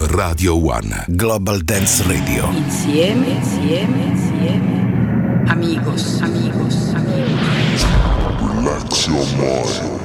Radio One. Global Dance Radio. Insieme. Amigos. Relax your mind.